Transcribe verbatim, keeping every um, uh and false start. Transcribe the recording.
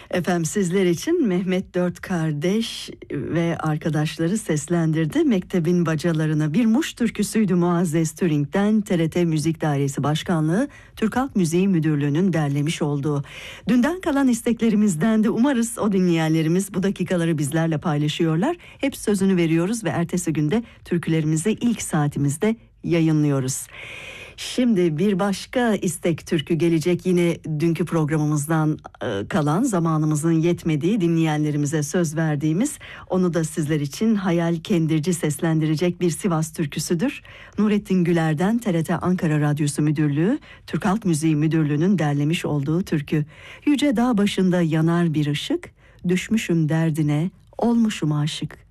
Efendim sizler için Mehmet Dört Kardeş ve arkadaşları seslendirdi. Mektebin Bacalarına bir Muş türküsüydü Muazzez Türing'den. T R T Müzik Dairesi Başkanlığı Türk Halk Müziği Müdürlüğü'nün derlemiş olduğu. Dünden kalan isteklerimizden de umarız o dinleyenlerimiz bu dakikaları bizlerle paylaşıyorlar. Hep sözünü veriyoruz ve ertesi günde türkülerimizi ilk saatimizde yayınlıyoruz. Şimdi bir başka istek türkü gelecek, yine dünkü programımızdan kalan, zamanımızın yetmediği, dinleyenlerimize söz verdiğimiz, onu da sizler için Hayal Kendirci seslendirecek bir Sivas türküsüdür. Nurettin Güler'den T R T Ankara Radyosu Müdürlüğü, Türk Halk Müziği Müdürlüğü'nün derlemiş olduğu türkü. Yüce dağ başında yanar bir ışık, düşmüşüm derdine, olmuşum aşık.